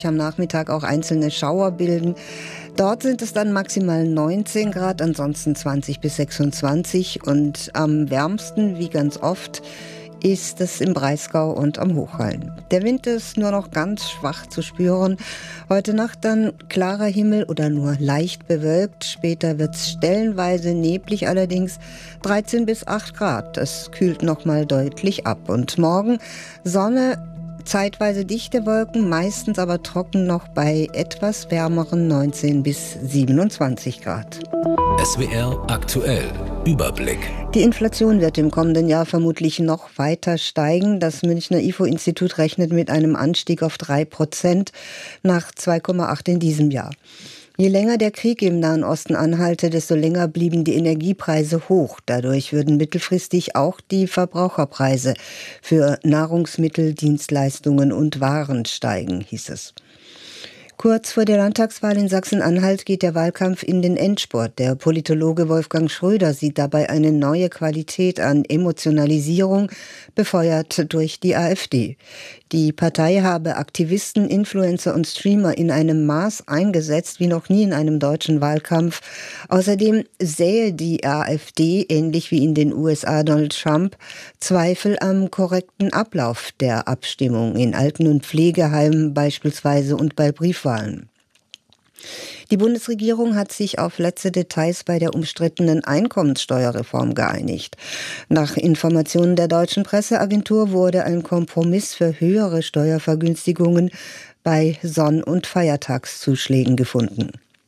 am Nachmittag auch einzelne Schauer bilden. Dort sind es dann maximal 19 Grad, ansonsten 20 bis 26. Und am wärmsten, wie ganz oft, ist es im Breisgau und am Hochrhein. Der Wind ist nur noch ganz schwach zu spüren. Heute Nacht dann klarer Himmel oder nur leicht bewölkt. Später wird es stellenweise neblig, allerdings 13 bis 8 Grad. Das kühlt nochmal deutlich ab. Und morgen Sonne, zeitweise dichte Wolken, meistens aber trocken noch bei etwas wärmeren 19 bis 27 Grad. SWR aktuell. Überblick. Die Inflation wird im kommenden Jahr vermutlich noch weiter steigen. Das Münchner IFO-Institut rechnet mit einem Anstieg auf 3% nach 2,8 in diesem Jahr. Je länger der Krieg im Nahen Osten anhalte, desto länger blieben die Energiepreise hoch. Dadurch würden mittelfristig auch die Verbraucherpreise für Nahrungsmittel, Dienstleistungen und Waren steigen, hieß es. Kurz vor der Landtagswahl in Sachsen-Anhalt geht der Wahlkampf in den Endspurt. Der Politologe Wolfgang Schröder sieht dabei eine neue Qualität an Emotionalisierung, befeuert durch die AfD. Die Partei habe Aktivisten, Influencer und Streamer in einem Maß eingesetzt wie noch nie in einem deutschen Wahlkampf. Außerdem sähe die AfD, ähnlich wie in den USA Donald Trump, Zweifel am korrekten Ablauf der Abstimmung in Alten- und Pflegeheimen beispielsweise und bei Briefwahlen. Die Bundesregierung hat sich auf letzte Details bei der umstrittenen Einkommenssteuerreform geeinigt. Nach Informationen der deutschen Presseagentur wurde ein Kompromiss für höhere Steuervergünstigungen bei Sonn- und Feiertagszuschlägen gefunden.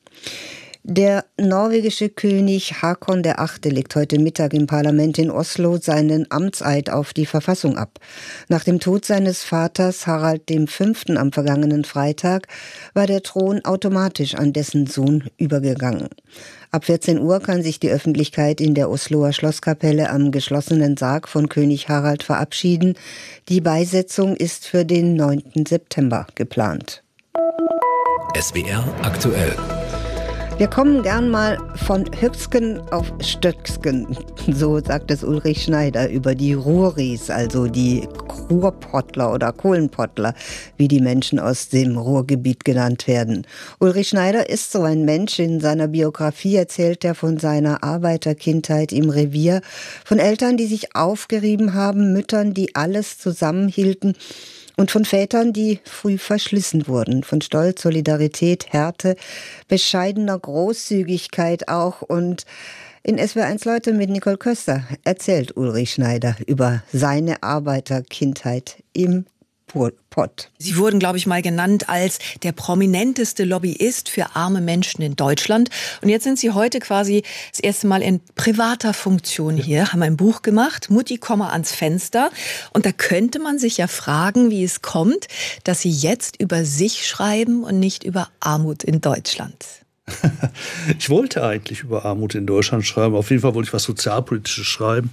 Der norwegische König Håkon VIII. Legt heute Mittag im Parlament in Oslo seinen Amtseid auf die Verfassung ab. Nach dem Tod seines Vaters Harald V. am vergangenen Freitag war der Thron automatisch an dessen Sohn übergegangen. Ab 14 Uhr kann sich die Öffentlichkeit in der Osloer Schlosskapelle am geschlossenen Sarg von König Harald verabschieden. Die Beisetzung ist für den 9. September geplant. SWR aktuell. Wir kommen gern mal von Höcksken auf Stöcksken, so sagt es Ulrich Schneider über die Ruhris, also die Ruhrpottler oder Kohlenpottler, wie die Menschen aus dem Ruhrgebiet genannt werden. Ulrich Schneider ist so ein Mensch. In seiner Biografie erzählt er von seiner Arbeiterkindheit im Revier, von Eltern, die sich aufgerieben haben, Müttern, die alles zusammenhielten, und von Vätern, die früh verschlissen wurden, von Stolz, Solidarität, Härte, bescheidener Großzügigkeit auch. Und in SWR1 Leute mit Nicole Köster erzählt Ulrich Schneider über seine Arbeiterkindheit im Pott. Sie wurden, glaube ich, mal genannt als der prominenteste Lobbyist für arme Menschen in Deutschland. Und jetzt sind Sie heute quasi das erste Mal in privater Funktion hier, haben ein Buch gemacht, Mutti, komme ans Fenster. Und da könnte man sich ja fragen, wie es kommt, dass Sie jetzt über sich schreiben und nicht über Armut in Deutschland. Ich wollte eigentlich über Armut in Deutschland schreiben. Auf jeden Fall wollte ich was Sozialpolitisches schreiben.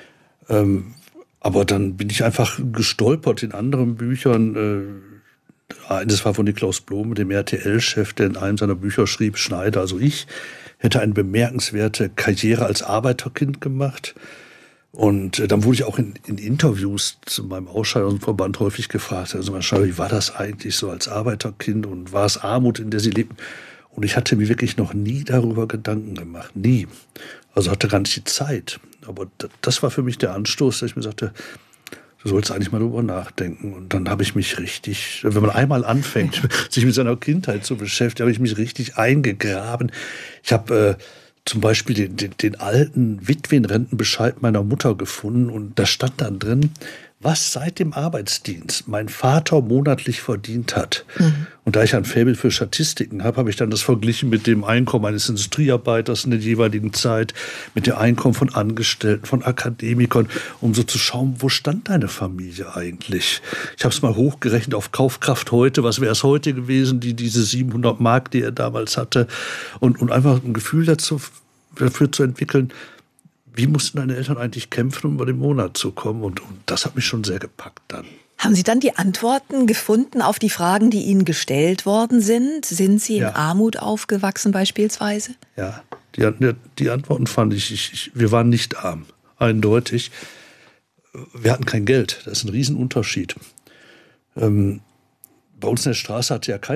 Aber dann bin ich einfach gestolpert in anderen Büchern. Das war von Niklaus Blome, dem RTL-Chef, der in einem seiner Bücher schrieb, Schneider, also ich, hätte eine bemerkenswerte Karriere als Arbeiterkind gemacht. Und dann wurde ich auch in Interviews zu meinem Ausscheidungsverband häufig gefragt, also wie war das eigentlich so als Arbeiterkind und war es Armut, in der Sie lebten? Und ich hatte mir wirklich noch nie darüber Gedanken gemacht, nie. Also hatte gar nicht die Zeit. Aber das war für mich der Anstoß, dass ich mir sagte, du sollst eigentlich mal darüber nachdenken. Und dann habe ich mich richtig, wenn man einmal anfängt, sich mit seiner Kindheit zu beschäftigen, habe ich mich richtig eingegraben. Ich habe zum Beispiel den alten Witwenrentenbescheid meiner Mutter gefunden und da stand dann drin, was seit dem Arbeitsdienst mein Vater monatlich verdient hat. Mhm. Und da ich ein Faible für Statistiken habe, habe ich dann das verglichen mit dem Einkommen eines Industriearbeiters in der jeweiligen Zeit, mit dem Einkommen von Angestellten, von Akademikern, um so zu schauen, wo stand deine Familie eigentlich? Ich habe es mal hochgerechnet auf Kaufkraft heute, was wäre es heute gewesen, diese 700 Mark, die er damals hatte, und einfach ein Gefühl dafür zu entwickeln, wie mussten deine Eltern eigentlich kämpfen, um über den Monat zu kommen? Und das hat mich schon sehr gepackt dann. Haben Sie dann die Antworten gefunden auf die Fragen, die Ihnen gestellt worden sind? Sind Sie in Armut aufgewachsen beispielsweise? Ja, die Antworten fand ich, wir waren nicht arm, eindeutig. Wir hatten kein Geld, das ist ein Riesenunterschied. bei uns in der Straße hatte ja keiner